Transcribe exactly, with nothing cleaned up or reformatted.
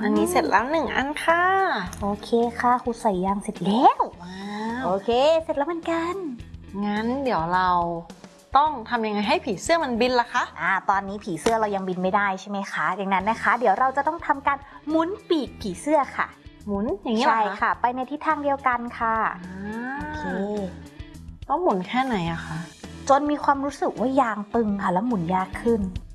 อันนี้เสร็จแล้วหนึ่งอันค่ะโอเคค่ะครูใส่ยางเสร็จแล้วว้าวโอเคเสร็จแล้วเหมือนกันงั้นเดี๋ยวเราต้องทำยังไงให้ผีเสื้อมันบินล่ะคะอ่าตอนนี้ผีเสื้อเรายังบินไม่ได้ใช่ไหมคะดังนั้นนะคะ เดี๋ยวเราจะต้องทำการหมุนปีกผีเสื้อค่ะหมุนอย่างนี้เหรอใช่คะค่ะ ไปในทิศทางเดียวกันค่ะอ่าโอเคต้องหมุนแค่ไหนอะคะจนมีความรู้สึกว่ายางตึงค่ะแล้วหมุนยากขึ้น